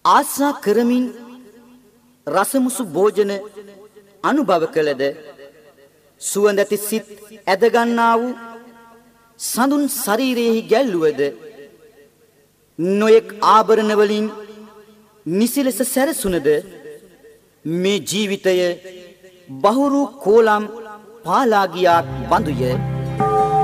ආසා කරමින් රසමුසු භෝජන අනුභව කළද සුවඳ ඇති සිත් ඇදගන්නා වූ සඳුන් ශරීරයෙහි ගැල්ලුවද නොයෙක් ආභරණ වලින් නිසි ලෙස සැරසුනද මේ ජීවිතය බහුරු කෝලම් පාලා ගියාක් බඳුය.